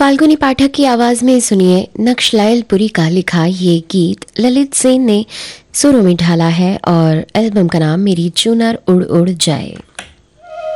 फाल्गुनी पाठक की आवाज में सुनिए नक्शलाइलपुरी का लिखा ये गीत ललित सेन ने सुरों में ढाला है और एल्बम का नाम मेरी चुनर उड़ उड़ जाए।